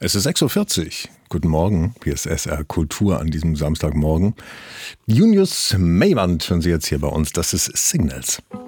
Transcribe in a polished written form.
Es ist 6:40 Uhr. Guten Morgen, hier ist SR Kultur an diesem Samstagmorgen. Junius Meyvant hören Sie jetzt hier bei uns, das ist Signals.